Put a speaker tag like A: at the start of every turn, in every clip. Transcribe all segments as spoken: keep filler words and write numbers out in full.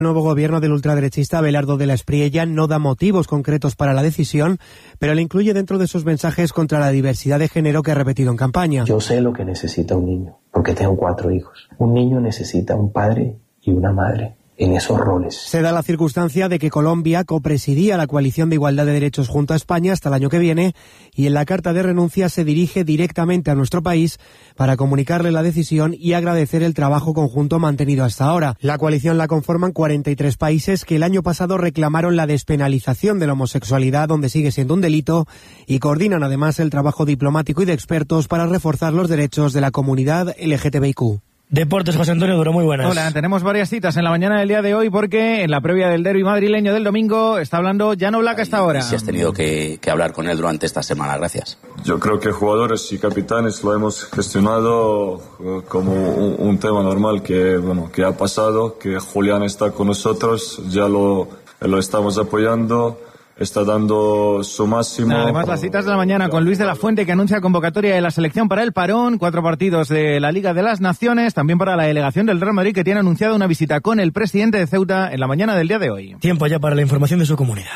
A: El nuevo gobierno del ultraderechista Abelardo de la Espriella no da motivos concretos para la decisión, pero le incluye dentro de sus mensajes contra la diversidad de género que ha repetido en campaña.
B: Yo sé lo que necesita un niño, porque tengo cuatro hijos. Un niño necesita un padre y una madre en esos roles.
A: Se da la circunstancia de que Colombia copresidía la coalición de igualdad de derechos junto a España hasta el año que viene y en la carta de renuncia se dirige directamente a nuestro país para comunicarle la decisión y agradecer el trabajo conjunto mantenido hasta ahora. La coalición la conforman cuarenta y tres países que el año pasado reclamaron la despenalización de la homosexualidad, donde sigue siendo un delito, y coordinan además el trabajo diplomático y de expertos para reforzar los derechos de la comunidad L G T B I Q.
C: Deportes, José Antonio Duro, muy buenas.
D: Hola, tenemos varias citas en la mañana del día de hoy porque en la previa del derbi madrileño del domingo está hablando Jan Oblak hasta ahora.
E: Si has tenido que, que hablar con él durante esta semana, gracias.
F: Yo creo que jugadores y capitanes lo hemos gestionado como un, un tema normal que, bueno, que ha pasado, que Julián está con nosotros, ya lo, lo estamos apoyando. Está dando su máximo.
D: Además, las citas de la mañana con Luis de la Fuente, que anuncia convocatoria de la selección para el parón, cuatro partidos de la Liga de las Naciones, también para la delegación del Real Madrid, que tiene anunciado una visita con el presidente de Ceuta en la mañana del día de hoy.
C: Tiempo ya para la información de su comunidad.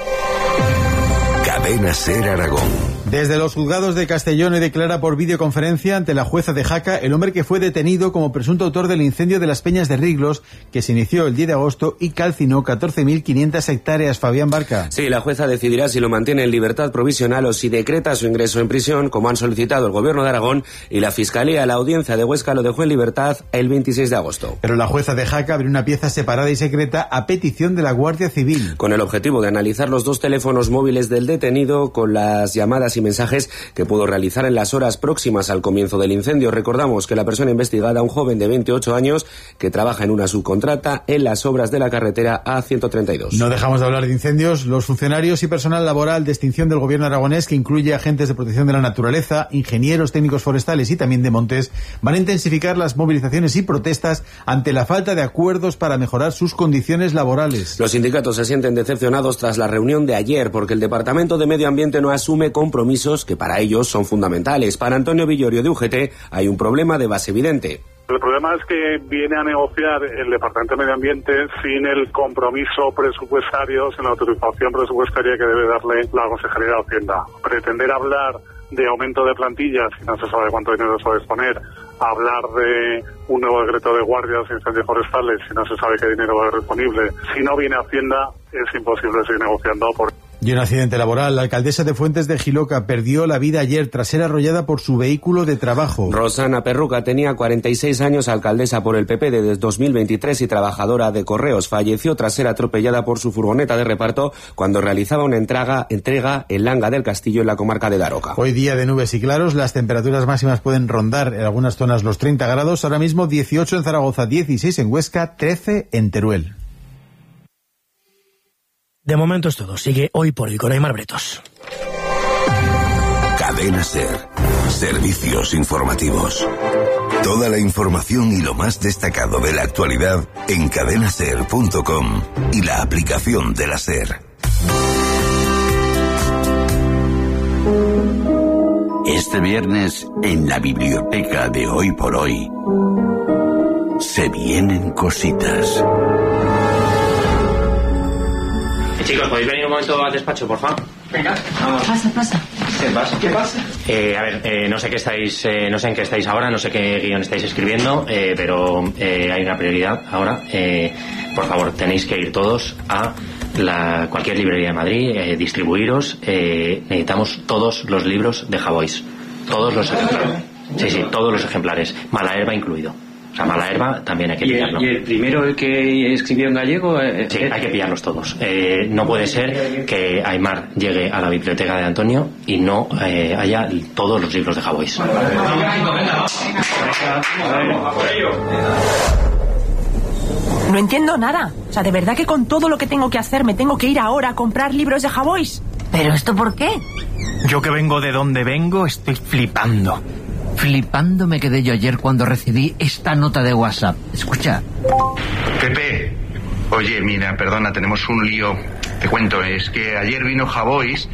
G: Cadena SER Aragón.
H: Desde los juzgados de Castellón y declara por videoconferencia ante la jueza de Jaca el hombre que fue detenido como presunto autor del incendio de las Peñas de Riglos, que se inició el diez de agosto y calcinó catorce mil quinientas hectáreas. Fabián Barca.
I: Sí, la jueza decidirá si lo mantiene en libertad provisional o si decreta su ingreso en prisión, como han solicitado el Gobierno de Aragón y la Fiscalía. La audiencia de Huesca lo dejó en libertad el veintiséis de agosto.
H: Pero la jueza de Jaca abrió una pieza separada y secreta a petición de la Guardia Civil.
I: Con el objetivo de analizar los dos teléfonos móviles del detenido con las llamadas y mensajes que pudo realizar en las horas próximas al comienzo del incendio. Recordamos que la persona investigada, un joven de veintiocho años que trabaja en una subcontrata en las obras de la carretera A ciento treinta y dos.
H: No dejamos de hablar de incendios. Los funcionarios y personal laboral de extinción del gobierno aragonés, que incluye agentes de protección de la naturaleza, ingenieros técnicos forestales y también de montes, van a intensificar las movilizaciones y protestas ante la falta de acuerdos para mejorar sus condiciones laborales.
I: Los sindicatos se sienten decepcionados tras la reunión de ayer porque el Departamento de Medio Ambiente no asume compromisos que para ellos son fundamentales. Para Antonio Villorio de U G T hay un problema de base evidente.
J: El problema es que viene a negociar el Departamento de Medio Ambiente sin el compromiso presupuestario, sin la autorización presupuestaria que debe darle la Consejería de Hacienda. Pretender hablar de aumento de plantillas, si no se sabe cuánto dinero se va a disponer, hablar de un nuevo decreto de guardias e incendios forestales, si no se sabe qué dinero va a haber disponible, si no viene Hacienda, es imposible seguir negociando. Por...
H: Y un accidente laboral. La alcaldesa de Fuentes de Jiloca perdió la vida ayer tras ser arrollada por su vehículo de trabajo.
I: Rosana Perruca tenía cuarenta y seis años, alcaldesa por el P P desde dos mil veintitrés y trabajadora de correos. Falleció tras ser atropellada por su furgoneta de reparto cuando realizaba una entrega, entrega en Langa del Castillo, en la comarca de Daroca.
H: Hoy día de nubes y claros, las temperaturas máximas pueden rondar en algunas zonas los treinta grados. Ahora mismo dieciocho en Zaragoza, dieciséis en Huesca, trece en Teruel.
C: De momento es todo. Sigue Hoy por Hoy con Aymar Bretos.
G: Cadena SER. Servicios informativos. Toda la información y lo más destacado de la actualidad en cadena ser punto com y la aplicación de la SER. Este viernes, en la biblioteca de Hoy por Hoy, se vienen cositas.
K: Chicos, ¿podéis venir un momento al despacho, por favor?
L: Venga, vamos. Pasa, pasa.
K: ¿Qué pasa?
L: ¿Qué pasa?
K: Eh, a ver, eh, no sé qué estáis, eh, no sé en qué estáis ahora, no sé qué guión estáis escribiendo, eh, pero eh, hay una prioridad ahora. Eh, por favor, tenéis que ir todos a la, cualquier librería de Madrid, eh, distribuiros. Eh, necesitamos todos los libros de Javois. Todos los ejemplares. Sí, sí, todos los ejemplares. Malaherba incluido. O sea, Malaherba también hay que pillarlo.
L: ¿Y el, ¿Y el primero, el que escribió en gallego? Eh,
K: sí, hay que pillarlos todos. Eh, no puede ser que Aymar llegue a la biblioteca de Antonio y no eh, haya todos los libros de Javois.
M: No entiendo nada. O sea, ¿de verdad que con todo lo que tengo que hacer me tengo que ir ahora a comprar libros de Javois?
N: ¿Pero esto por qué?
O: Yo que vengo de donde vengo estoy flipando.
N: Flipando me quedé yo ayer cuando recibí esta nota de WhatsApp. Escucha.
P: Pepe, oye, mira, perdona, tenemos un lío. Te cuento, es que ayer vino Javois,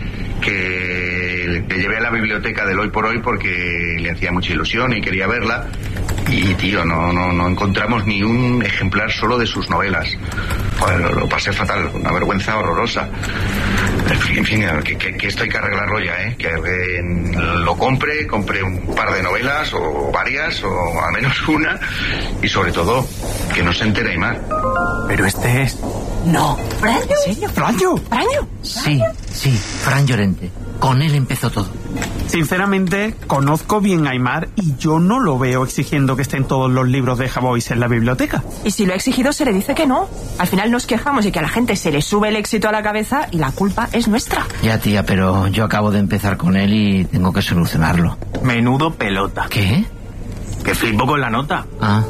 P: que le llevé a la biblioteca del Hoy por Hoy porque le hacía mucha ilusión y quería verla. Y, tío, no, no, no encontramos ni un ejemplar solo de sus novelas. Joder, lo, lo pasé fatal, una vergüenza horrorosa. En fin, en fin que, que, que esto hay que arreglarlo ya, ¿eh? Que eh, lo compre, compre un par de novelas, o varias, o al menos una, y sobre todo, que no se entere Aymar.
O: Pero este es...
M: No. ¿Fran?
O: ¿En serio? ¿Franjo?
M: ¿Franjo?
N: Sí, sí, Fran Llorente. Con él empezó todo.
O: Sinceramente, conozco bien a Aymar y yo no lo veo exigiendo que estén todos los libros de Javois en la biblioteca.
M: Y si lo ha exigido, se le dice que no. Al final nos quejamos de que a la gente se le sube el éxito a la cabeza y la culpa es nuestra.
N: Ya, tía, pero yo acabo de empezar con él y tengo que solucionarlo.
O: Menudo pelota.
N: ¿Qué?
O: Que flipo con la nota.
N: Ah.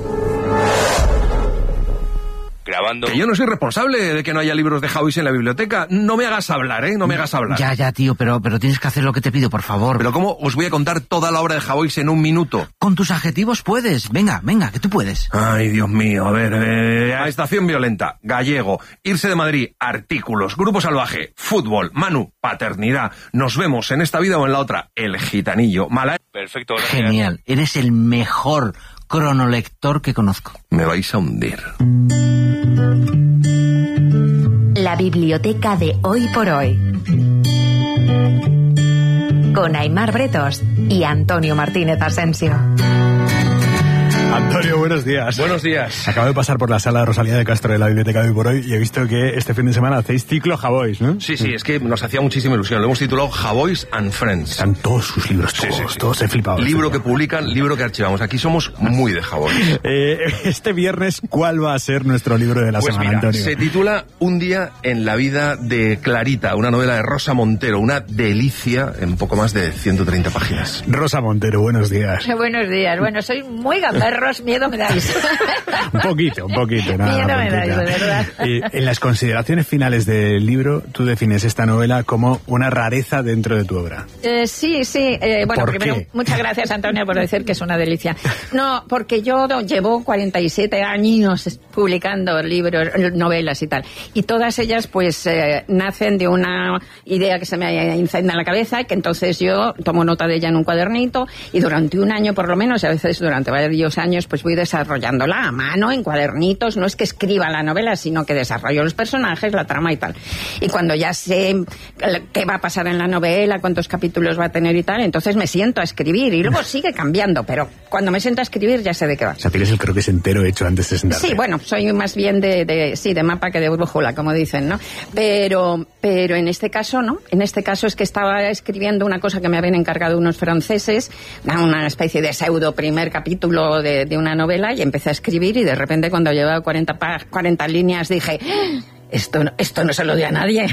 Q: Grabando. Que yo no soy responsable de que no haya libros de Javois en la biblioteca. No me hagas hablar, ¿eh? No me hagas hablar.
N: Ya, ya, tío, pero, pero tienes que hacer lo que te pido, por favor.
Q: Pero ¿cómo os voy a contar toda la obra de Javois en un minuto?
N: Con tus adjetivos puedes. Venga, venga, que tú puedes.
Q: Ay, Dios mío, a ver... Eh, a estación violenta, gallego, irse de Madrid, artículos, grupo salvaje, fútbol, Manu, paternidad, nos vemos en esta vida o en la otra, el gitanillo, mala...
E: Perfecto, gracias.
N: Genial, eres el mejor cronolector que conozco.
Q: Me vais a hundir.
R: La biblioteca de Hoy por Hoy. Con Aymar Bretos y Antonio Martínez Asensio.
S: Antonio, buenos días.
Q: Buenos días.
S: Acabo de pasar por la sala Rosalía de Castro de la Biblioteca de Hoy por Hoy y he visto que este fin de semana hacéis ciclo Javois, ¿no?
Q: Sí, sí, es que nos hacía muchísima ilusión. Lo hemos titulado Javois and Friends.
S: Están todos sus libros, todos, sí, sí, sí. todos he flipado.
Q: Libro que publican, libro que archivamos. Aquí somos muy de Javois.
S: Eh, este viernes, ¿cuál va a ser nuestro libro de la
Q: pues
S: semana,
Q: mira,
S: Antonio?
Q: Se titula Un día en la vida de Clarita, una novela de Rosa Montero, una delicia en poco más de ciento treinta páginas.
S: Rosa Montero, buenos días.
T: Buenos días. Bueno, soy muy gamberros, miedo me dais.
S: Un poquito, un poquito, nada.
T: Miedo me dais, de verdad.
S: Eh, en las consideraciones finales del libro, tú defines esta novela como una rareza dentro de tu obra.
T: Eh, sí, sí. Eh, bueno,
S: ¿Por
T: primero,
S: qué?
T: muchas gracias, Antonio, por decir que es una delicia. No, porque yo llevo cuarenta y siete años publicando libros, novelas y tal. Y todas ellas, pues, eh, nacen de una idea que se me incendia en la cabeza, que entonces yo tomo nota de ella en un cuadernito y durante un año, por lo menos, y a veces durante varios años, pues voy desarrollándola a mano, en cuadernitos. No es que escriba la novela, sino que desarrollo los personajes, la trama y tal. Y cuando ya sé qué va a pasar en la novela, cuántos capítulos va a tener y tal, entonces me siento a escribir y luego sigue cambiando, pero cuando me siento a escribir ya sé de qué va.
S: O sea, tienes el croquis entero hecho antes de sentarte.
T: Sí, bueno, soy más bien de, de sí, de mapa que de brújula, como dicen, ¿no? Pero, pero en este caso, ¿no? En este caso es que estaba escribiendo una cosa que me habían encargado unos franceses, una especie de pseudo primer capítulo de, de una novela, y empecé a escribir y de repente cuando llevaba cuarenta, cuarenta líneas dije... Esto, esto no se lo dio a nadie.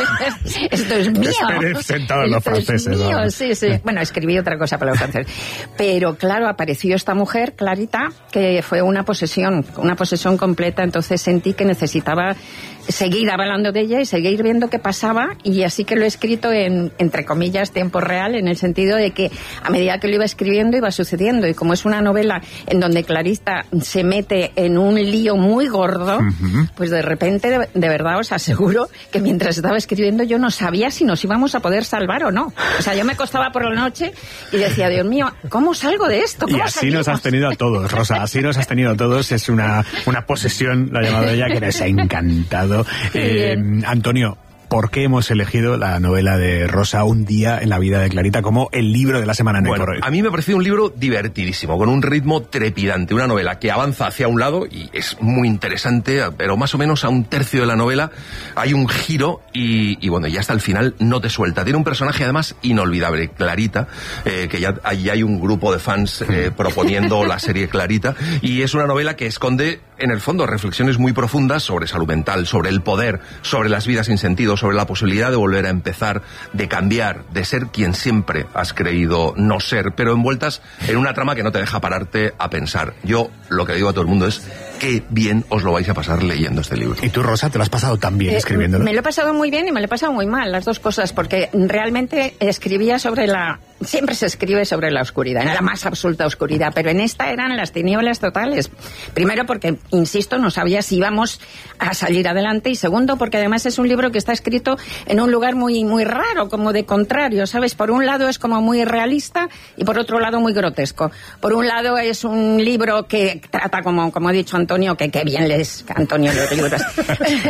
T: Esto es mío.
S: Sentado los franceses.
T: Es mío,
S: ¿no?
T: sí, sí. Bueno, escribí otra cosa para los franceses. Pero claro, apareció esta mujer, Clarita, que fue una posesión, una posesión completa. Entonces sentí que necesitaba seguir hablando de ella y seguir viendo qué pasaba. Y así que lo he escrito en, entre comillas, tiempo real, en el sentido de que a medida que lo iba escribiendo iba sucediendo. Y como es una novela en donde Clarita se mete en un lío muy gordo, uh-huh. pues de repente, de, de verdad os aseguro que mientras estaba escribiendo yo no sabía si nos íbamos a poder salvar o no. O sea, yo me acostaba por la noche y decía, Dios mío, ¿cómo salgo de esto? ¿Cómo
S: y así
T: salimos?
S: Nos has tenido a todos, Rosa, así nos has tenido a todos. Es una, una posesión, la ha llamado ella, que les ha encantado. Eh, Antonio, ¿por qué hemos elegido la novela de Rosa, Un día en la vida de Clarita, como el libro de la semana en
Q: bueno,
S: Hoy por Hoy?
Q: A mí me ha parecido un libro divertidísimo, con un ritmo trepidante, una novela que avanza hacia un lado y es muy interesante, pero más o menos a un tercio de la novela hay un giro y, y bueno, ya hasta el final no te suelta. Tiene un personaje además inolvidable, Clarita, eh, que ya allí hay un grupo de fans eh, proponiendo la serie Clarita, y es una novela que esconde en el fondo reflexiones muy profundas sobre salud mental, sobre el poder, sobre las vidas sin sentido, sobre la posibilidad de volver a empezar, de cambiar, de ser quien siempre has creído no ser, pero envueltas en una trama que no te deja pararte a pensar. Yo lo que digo a todo el mundo es qué bien os lo vais a pasar leyendo este libro.
S: ¿Y tú, Rosa, te lo has pasado tan bien eh, escribiéndolo?
T: Me lo he pasado muy bien y me lo he pasado muy mal, las dos cosas, porque realmente escribía sobre la siempre se escribe sobre la oscuridad, en la más absoluta oscuridad, pero en esta eran las tinieblas totales. Primero porque, insisto, no sabía si íbamos a salir adelante, y segundo porque además es un libro que está escrito en un lugar muy, muy raro, como de contrario, ¿sabes? Por un lado es como muy realista y por otro lado muy grotesco. Por un lado es un libro que trata, como, como ha dicho Antonio, que qué bien lees, Antonio, los libros.